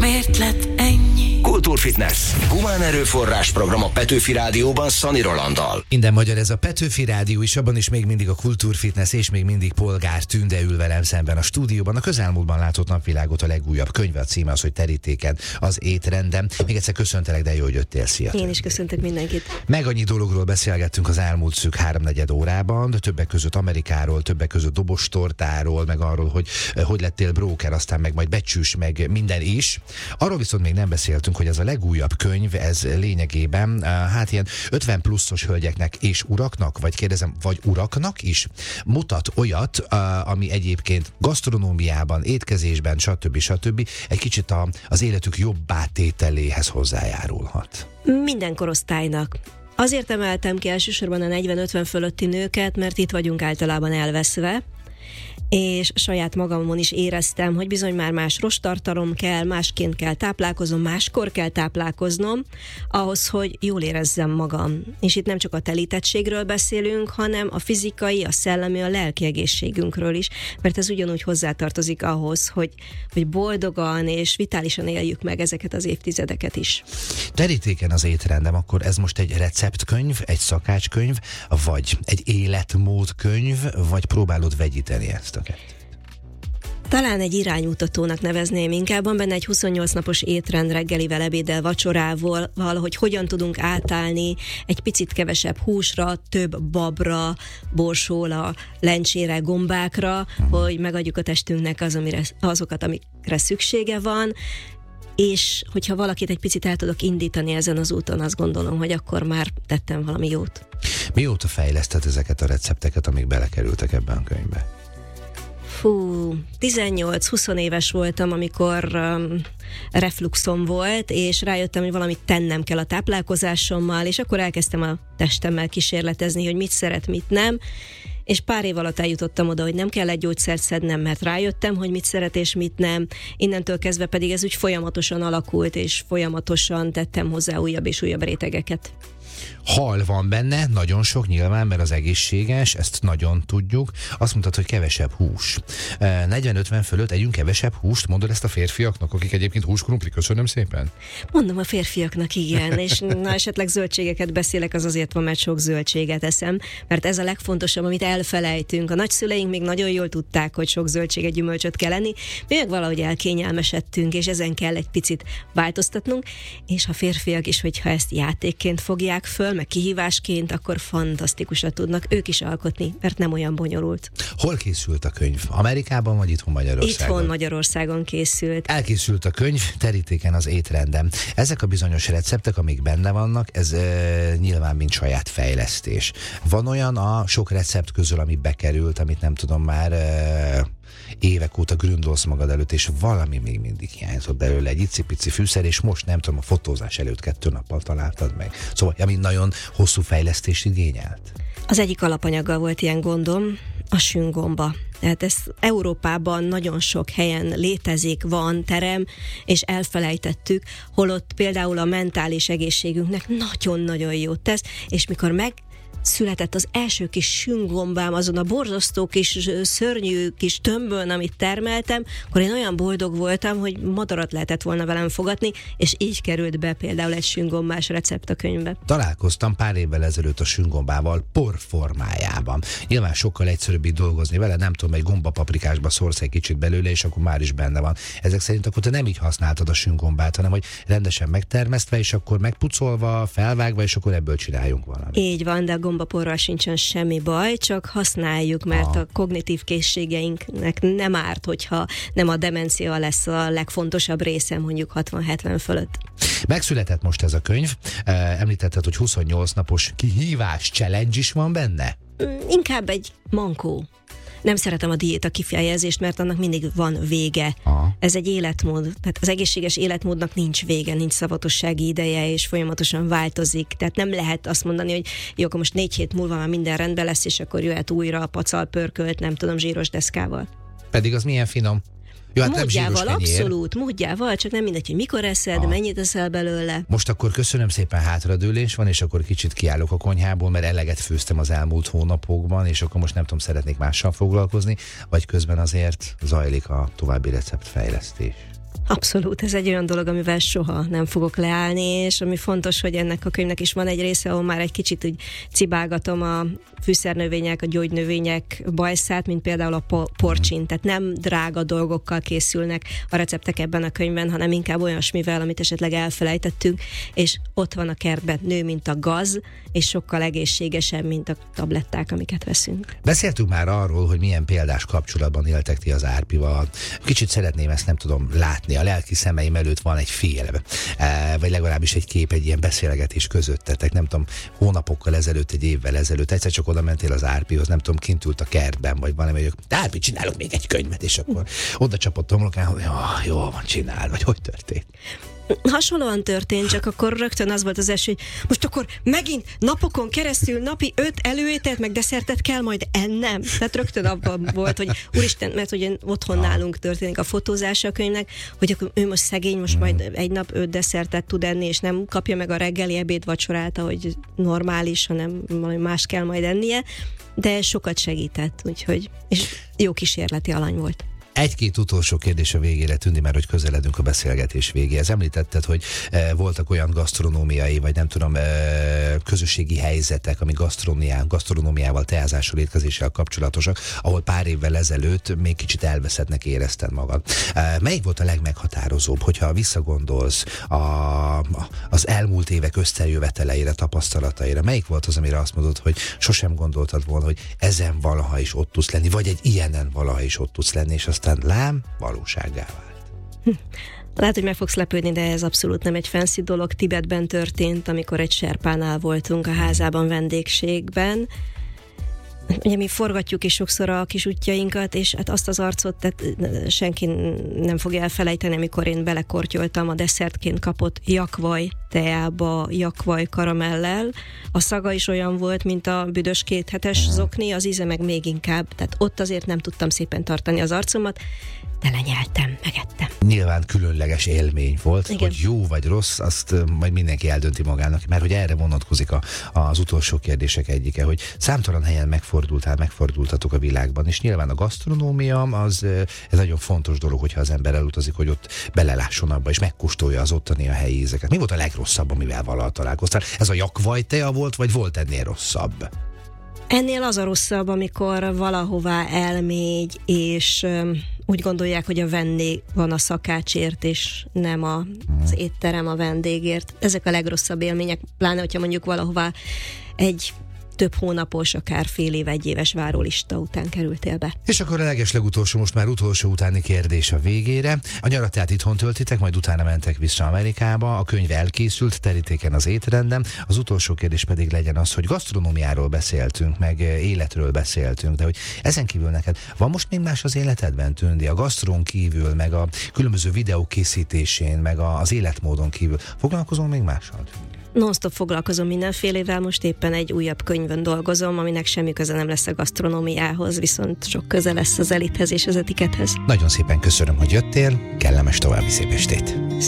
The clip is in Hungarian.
Miért lett ennyi? Kultúrfitness. Humán erőforrás program a Petőfi Rádióban Szani Rolanddal. Minden magyar, ez a Petőfi Rádió is, abban is még mindig a Kultúrfitness, és még mindig Polgár Tünde ül velem szemben a stúdióban. A közelmúltban látott napvilágot a legújabb könyve, a címe az, hogy Terítéken az étrendem. Még egyszer köszöntelek, de jó, hogy jöttél, szia. Én is köszöntök mindenkit. Meg annyi dologról beszélgettünk az elmúlt szűk 3-4 órában, de többek között Amerikáról, többek között dobostortáról, meg arról, hogy lettél bróker, aztán meg majd becsűs, meg minden is. Arról viszont még nem beszéltünk, hogy ez a legújabb könyv, ez lényegében hát ilyen 50 pluszos hölgyeknek és uraknak, vagy kérdezem, vagy uraknak is mutat olyat, ami egyébként gasztronómiában, étkezésben, stb. Egy kicsit az életük jobbá tételéhez hozzájárulhat. Minden korosztálynak. Azért emeltem ki elsősorban a 40-50 fölötti nőket, mert itt vagyunk általában elveszve, és saját magamon is éreztem, hogy bizony már más rosttartalom kell, másként kell táplálkoznom, máskor kell táplálkoznom, ahhoz, hogy jól érezzem magam. És itt nem csak a telítettségről beszélünk, hanem a fizikai, a szellemi, a lelki egészségünkről is, mert ez ugyanúgy hozzátartozik ahhoz, hogy boldogan és vitálisan éljük meg ezeket az évtizedeket is. Terítéken az étrendem, akkor ez most egy receptkönyv, egy szakácskönyv, vagy egy életmódkönyv, vagy próbálod vegyíteni ezt a kettőt? Talán egy iránymutatónak nevezném inkább, van benne egy 28 napos étrend reggelivel, ebéddel, vacsorával, hogy hogyan tudunk átállni egy picit kevesebb húsra, több babra, borsóra, lencsére, gombákra, hogy megadjuk a testünknek azokat, amikre szüksége van, és hogyha valakit egy picit el tudok indítani ezen az úton, azt gondolom, hogy akkor már tettem valami jót. Mióta fejleszted ezeket a recepteket, amik belekerültek ebben a könyvbe? 18-20 éves voltam, amikor refluxom volt, és rájöttem, hogy valamit tennem kell a táplálkozásommal, és akkor elkezdtem a testemmel kísérletezni, hogy mit szeret, mit nem, és pár év alatt eljutottam oda, hogy nem kell egy gyógyszert szednem, mert rájöttem, hogy mit szeret és mit nem. Innentől kezdve pedig ez úgy folyamatosan alakult, és folyamatosan tettem hozzá újabb és újabb rétegeket. Hal van benne, nagyon sok nyilván, mert az egészséges, ezt nagyon tudjuk. Azt mondtad, hogy kevesebb hús. 40-50 fölött együnk kevesebb húst, mondod ezt a férfiaknak, akik egyébként húskrumpli, köszönöm szépen? Mondom a férfiaknak, igen, és na esetleg zöldségeket beszélek, az azért van, mert sok zöldséget eszem, mert ez a legfontosabb, amit elfelejtünk. A nagyszüleink még nagyon jól tudták, hogy sok zöldséget, gyümölcsöt kell enni, mi meg valahogy elkényelmesedtünk, és ezen kell egy picit változtatnunk, és a férfiak is, hogyha ezt játékként fogják föl, meg kihívásként, akkor fantasztikusat tudnak ők is alkotni, mert nem olyan bonyolult. Hol készült a könyv? Amerikában vagy itthon Magyarországon? Itthon Magyarországon készült. Elkészült a könyv, Terítéken az étrendem. Ezek a bizonyos receptek, amik benne vannak, ez nyilván mind saját fejlesztés. Van olyan a sok recept közül, ami bekerült, amit nem tudom már évek óta gründolsz magad előtt, és valami még mindig hiányzott belőle, egy icipici fűszer, és most nem tudom, a fotózás előtt 2 nappal találtad meg. Szóval, ami nagyon hosszú fejlesztést igényelt. Az egyik alapanyaggal volt ilyen gondom, a süngomba. Tehát ez Európában nagyon sok helyen létezik, van terem, és elfelejtettük, holott például a mentális egészségünknek nagyon-nagyon jót tesz, és mikor született az első kis süngombám azon a borzasztó kis szörnyű kis tömbön, amit termeltem, akkor én olyan boldog voltam, hogy madarat lehetett volna velem fogatni, és így került be például egy süngombás recept a könyvbe. Találkoztam pár évvel ezelőtt a süngombával por formájában. Nyilván sokkal egyszerűbb így dolgozni vele, nem tudom, egy gombapaprikásba szórsz egy kicsit belőle, és akkor már is benne van. Ezek szerint akkor te nem így használtad a süngombát, hanem hogy rendesen megtermesztve, és akkor megpucolva, felvágva, és akkor ebből csináljunk valamit. Így van, de a gombaporral sincsen semmi baj, csak használjuk, mert a kognitív készségeinknek nem árt, hogyha nem a demencia lesz a legfontosabb része, mondjuk 60-70 fölött. Megszületett most ez a könyv, említetted, hogy 28 napos kihívás, challenge is van benne? Inkább egy mankó. Nem szeretem a diéta kifejezést, mert annak mindig van vége. Aha. Ez egy életmód. Tehát az egészséges életmódnak nincs vége, nincs szavatossági ideje, és folyamatosan változik. Tehát nem lehet azt mondani, hogy jó, akkor most 4 hét múlva már minden rendben lesz, és akkor jöhet újra a pacal pörkölt, nem tudom, zsíros deszkával. Pedig az milyen finom. Jó, hát módjával, abszolút, módjával, csak nem mindegy, hogy mikor eszed, mennyit eszel belőle. Most akkor köszönöm szépen, hátradőlés van, és akkor kicsit kiállok a konyhából, mert eleget főztem az elmúlt hónapokban, és akkor most nem tudom, szeretnék mással foglalkozni, vagy közben azért zajlik a további receptfejlesztés. Abszolút, ez egy olyan dolog, amivel soha nem fogok leállni, és ami fontos, hogy ennek a könyvnek is van egy része, ahol már egy kicsit úgy cibálgatom a fűszernövények, a gyógynövények bajszát, mint például a porcsin, tehát nem drága dolgokkal készülnek a receptek ebben a könyvben, hanem inkább olyasmivel, amit esetleg elfelejtettünk, és ott van a kertben, nő, mint a gaz, és sokkal egészségesebb, mint a tabletták, amiket veszünk. Beszéltünk már arról, hogy milyen példás kapcsolatban éltek ti az Árpival. Kicsit szeretném ezt, nem tudom, látni. A lelki szemeim előtt van egy film, vagy legalábbis egy kép, egy ilyen beszélgetés közöttetek, nem tudom, hónapokkal ezelőtt, egy évvel ezelőtt, egyszer csak oda mentél az Árpihoz, nem tudom, kint ült a kertben, vagy valami, hogy Árpi, csinálok még egy könyvet, és akkor oda csapott homlokán, hogy jó van, csinál, vagy hogy történt? Hasonlóan történt, csak akkor rögtön az volt az első, hogy most akkor megint napokon keresztül napi 5 előételt meg desszertet kell majd ennem. Tehát rögtön abban volt, hogy úristen, mert ugye otthon nálunk történik a fotózása a könyvnek, hogy akkor ő most szegény, most majd egy nap 5 desszertet tud enni, és nem kapja meg a reggeli, ebéd, vacsorát, ahogy normális, hanem valami más kell majd ennie, de sokat segített, úgyhogy és jó kísérleti alany volt. Egy-két utolsó kérdés a végére, Tündi, mert hogy közeledünk a beszélgetés végéhez. Említetted, hogy voltak olyan gasztronómiai, vagy nem tudom, közösségi helyzetek, ami gasztronómiával, teázással, étkezéssel kapcsolatosak, ahol pár évvel ezelőtt még kicsit elveszettnek érezted magad. Melyik volt a legmeghatározóbb, hogyha visszagondolsz az elmúlt évek összejöveteleire, tapasztalataira? Melyik volt az, amire azt mondod, hogy sosem gondoltad volna, hogy ezen valaha is ott tudsz lenni, vagy egy ilyenen valaha is ott tudsz lenni, és aztán lám, valósággá vált. Lehet, hogy meg fogsz lepődni, de ez abszolút nem egy fancy dolog. Tibetben történt, amikor egy serpánál voltunk a házában vendégségben. Ugye mi forgatjuk is sokszor a kis útjainkat, és hát azt az arcot tehát senki nem fogja elfelejteni, amikor én belekortyoltam a desszertként kapott jakvaj teába, jakvaj karamellel. A szaga is olyan volt, mint a büdös 2 hetes zokni, az íze meg még inkább. Tehát ott azért nem tudtam szépen tartani az arcomat, de lenyeltem, megettem. Nyilván különleges élmény volt, igen. Hogy jó vagy rossz, azt majd mindenki eldönti magának, mert hogy erre vonatkozik az utolsó kérdések egyike, hogy számtalan helyen megfordultatok a világban, és nyilván a gasztronómia az ez nagyon fontos dolog, hogyha az ember elutazik, hogy ott belelásson abba, és megkóstolja az ottani a helyi ízeket. Mi volt a legrosszabb, amivel valaha találkoztál? Ez a jakvajtea volt, vagy volt ennél rosszabb? Ennél az a rosszabb, amikor valahová elmegy, és úgy gondolják, hogy a vendég van a szakácsért, és nem az étterem a vendégért. Ezek a legrosszabb élmények, pláne, hogyha mondjuk valahová egy több hónapos, akár fél év, egy éves várólista után kerültél be. És akkor a legeslegutolsó, most már utolsó utáni kérdés a végére. A nyarat tehát itthon töltitek, majd utána mentek vissza Amerikába, a könyv elkészült, terítéken az étrendem. Az utolsó kérdés pedig legyen az, hogy gasztronómiáról beszéltünk, meg életről beszéltünk, de hogy ezen kívül neked van most még más az életedben, Tündi? A gasztrón kívül, meg a különböző videók készítésén, meg az életmódon kívül foglalkozol még mással? Non-stop foglalkozom mindenfélével, most éppen egy újabb könyvön dolgozom, aminek semmi köze nem lesz a gasztronómiához, viszont sok köze lesz az elithez és az etikethez. Nagyon szépen köszönöm, hogy jöttél, kellemes további szép estét!